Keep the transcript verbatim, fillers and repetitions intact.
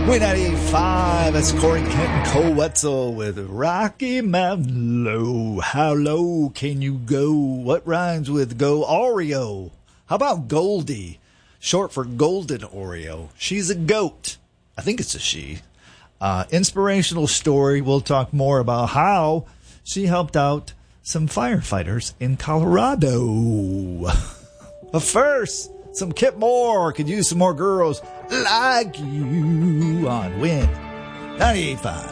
Win ninety-five, that's Corey Kent and Cole Wetzel with Rocky Mountain Low. How low can you go? What rhymes with go? Oreo. How about Goldie? Short for Golden Oreo. She's a goat. I think it's a she. Uh, inspirational story. We'll talk more about how she helped out some firefighters in Colorado. But first, some Kip Moore. Could use some more girls like you on Win ninety-eight point five.